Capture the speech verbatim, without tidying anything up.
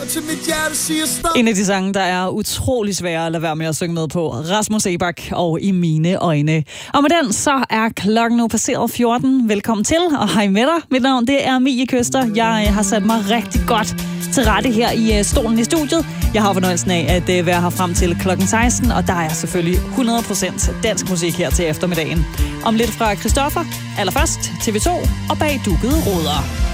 Til mit hjerte siger stop. En af de sange, der er utrolig svære at lade være med at synge med på. Rasmus Sebak og I mine øjne. Og med den, så er klokken nu passeret fjorten. Velkommen til, og hej med dig. Mit navn, det er Mie Køster. Jeg har sat mig rigtig godt til rette her i stolen i studiet. Jeg har fornøjelsen af at være her frem til klokken seksten, og der er selvfølgelig hundrede procent dansk musik her til eftermiddagen. Om lidt fra Christoffer, allerførst T V to og bag dukkede ruder.